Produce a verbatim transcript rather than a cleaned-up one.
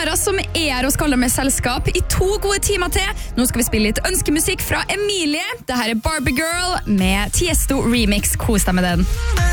Sara som er her og skal med selskap i to gode timer til. Nå skal vi spille litt ønskemusikk fra Emilie. Dette er Barbie Girl med Tiesto Remix. Kos deg med den.